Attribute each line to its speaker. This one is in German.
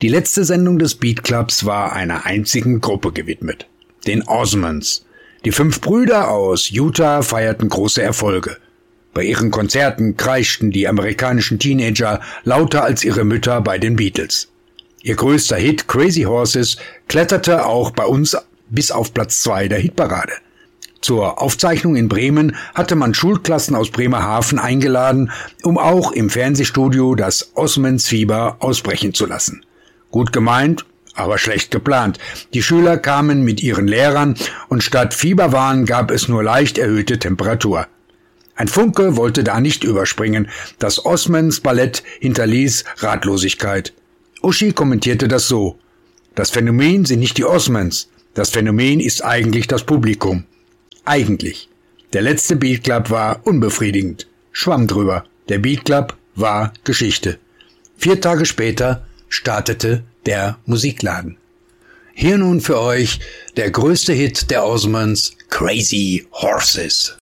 Speaker 1: Die letzte Sendung des Beat Clubs war einer einzigen Gruppe gewidmet, den Osmonds. Die 5 Brüder aus Utah feierten große Erfolge. Bei ihren Konzerten kreischten die amerikanischen Teenager lauter als ihre Mütter bei den Beatles. Ihr größter Hit Crazy Horses kletterte auch bei uns bis auf Platz 2 der Hitparade. Zur Aufzeichnung in Bremen hatte man Schulklassen aus Bremerhaven eingeladen, um auch im Fernsehstudio das Osmonds-Fieber ausbrechen zu lassen. Gut gemeint, aber schlecht geplant. Die Schüler kamen mit ihren Lehrern und statt Fieberwahn gab es nur leicht erhöhte Temperatur. Ein Funke wollte da nicht überspringen. Das Osmonds Ballett hinterließ Ratlosigkeit. Uschi kommentierte das so: Das Phänomen sind nicht die Osmonds. Das Phänomen ist eigentlich das Publikum. Eigentlich. Der letzte Beat Club war unbefriedigend. Schwamm drüber. Der Beat Club war Geschichte. 4 Tage später startete der Musikladen. Hier nun für euch der größte Hit der Osmonds, Crazy Horses.